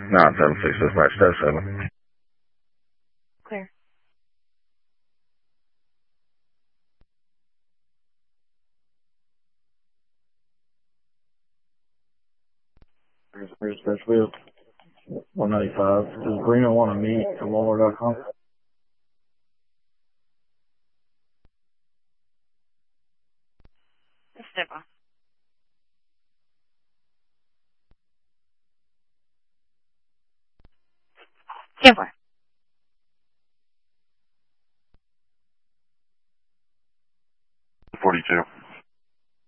976 dispatch, 7. Clear. Here's dispatch wheel. 195. Does Brina want to meet at Walmart.com? Step on. 10-4.